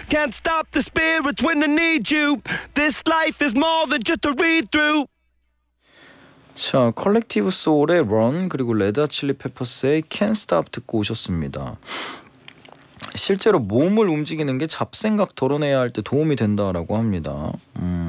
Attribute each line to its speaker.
Speaker 1: Can't stop the spirits when they need you. This life is more than just a read-through.
Speaker 2: 자, 컬렉티브 소울의 Run 그리고 레드 칠리 페퍼스의 Can't Stop 듣고 오셨습니다. 실제로 몸을 움직이는 게 잡생각 덜어내야 할 때 도움이 된다라고 합니다.